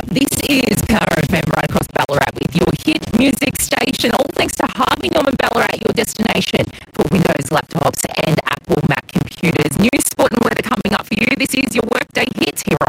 This is Kara FM right across Ballarat with your hit music station, all thanks to Harvey Norman Ballarat, your destination for Windows laptops and Apple Mac computers. News, sport and weather coming up for you. This is your Workday Hits here